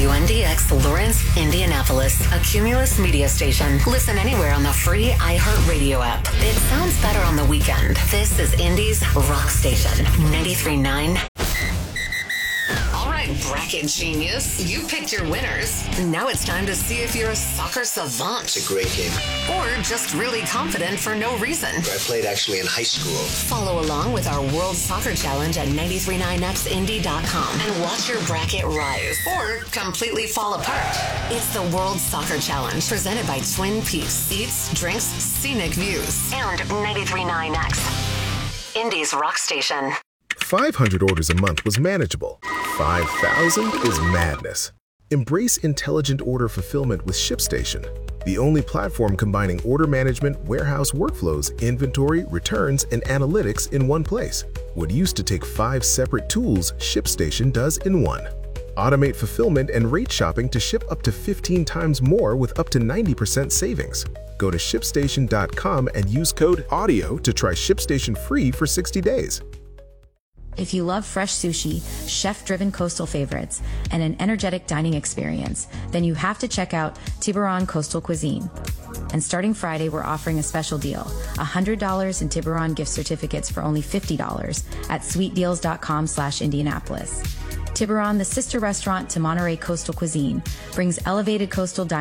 WNDX Lawrence, Indianapolis, a Cumulus media station. Listen anywhere on the free iHeartRadio app. It sounds better on the weekend. This is Indy's Rock Station, 93.9. All right, bracket genius, you picked your winners. Now it's time to see if you're a soccer savant. It's a great game. Or just really confident for no reason. I played actually in high school. Follow along with our World Soccer Challenge at 939xindy.com and watch your bracket rise or completely fall apart. It's the World Soccer Challenge presented by Twin Peaks. Eats, drinks, scenic views. And 939X. Indy's Rock Station. 500 orders a month was manageable. 5,000 is madness. Embrace intelligent order fulfillment with ShipStation, the only platform combining order management, warehouse workflows, inventory, returns, and analytics in one place. What used to take 5 separate tools, ShipStation does in one. Automate fulfillment and rate shopping to ship up to 15 times more with up to 90% savings. Go to ShipStation.com and use code AUDIO to try ShipStation free for 60 days. If you love fresh sushi, chef-driven coastal favorites, and an energetic dining experience, then you have to check out Tiburon Coastal Cuisine. And starting Friday, we're offering a special deal, $100 in Tiburon gift certificates for only $50 at sweetdeals.com/Indianapolis. Tiburon, the sister restaurant to Monterey Coastal Cuisine, brings elevated coastal dining